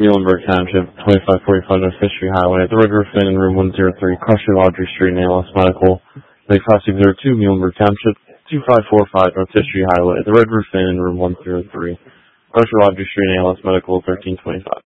Muhlenberg Township, 2545 North History Highway, at the Red Roof Inn in room 103, Crusher Audrey Street, ALS Medical, Lake 5602, Muhlenberg Township, 2545 North History Highway, at the Red Roof Inn in room 103, Crusher Audrey Street, ALS Medical, 1325.